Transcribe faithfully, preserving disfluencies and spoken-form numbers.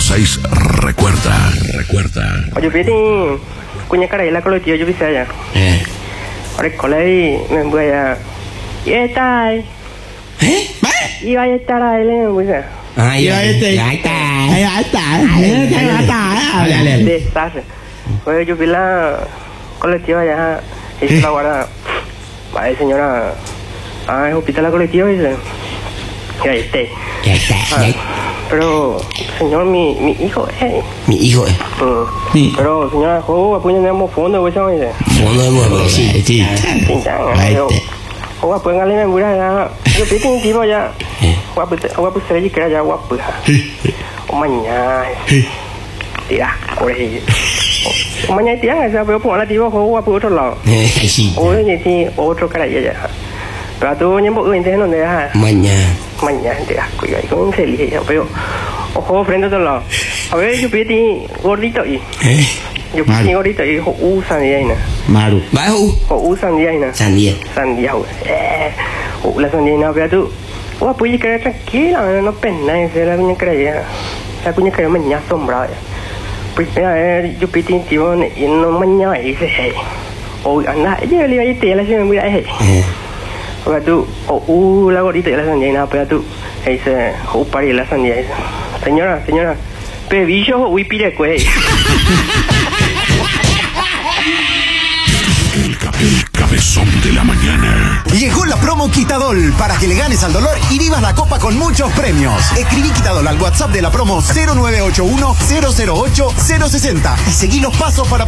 seis recuerda, recuerda. Oye, Piti, cuña cara y la colo tío, yo vi allá. Eh. Ahora colei, me voy a. Y está ahí. ¿Eh? Y va a estar ahí, le voy a. Ah, ya está. Ya está. Ya está. Ya está. Dale, dale. Desastre. Oye, yo vi la colectiva allá y se la guarda. Vale, señora. Ah, es hospital la colectiva, dice. Y ahí esté. Ya está. Ah, pero, señor, mi, mi hijo, eh. Mi hijo, eh. Mm. Sí. Pero, señora, ¿cómo apoyamos fondo, güey, sabes? Fondo de muerto, sí. Sí. Sí, ya, Ahí yo. está. Oa, pues, ngale me mura ya. Yo pide un tipo ya. Oa, pues, oa, pues, se le dice que ya, oa, pues. O mañana. Tira, por ahí. O mañana tira, ya, pero por la tipo, oa, pues, otro lado. Eh, sí. O le dice otro cara ya. Pero tú, ñembo, uy, entonces, ¿dónde ya? Mañana. Mañana, tira, cuidado, y con se le ya, pero. Ojo, frente a otro lado. A ver, yo pide gordito y. Eh. Yo pide gordito y, uh, sandía y nada. Maru. Va, uh. Uh, sandía y nada. Sandía. Sandía, güey. Eh, uh, la sandía y nada, pero tú. Oa, pues, quedar tranquila, no pena, esa la cuña creía. La cuña creía mañana asombrada. Pues, mira, yo pide un tipo y no mañana y dice, hey. O, anda, yo le iba a decir, la señora, mira, hey. Pero tú, uh, la gordita y la sandía y nada, pero tú. Dice, uh, pari la sandía. Dice, señora, señora, bebillo, uy, pide, güey. El, ca- el cabezón de la mañana. Llegó la promo Quitadol para que le ganes al dolor y vivas la copa con muchos premios. Escribí Quitadol al WhatsApp de la promo cero nueve ocho uno cero cero ocho cero sesenta y seguí los pasos para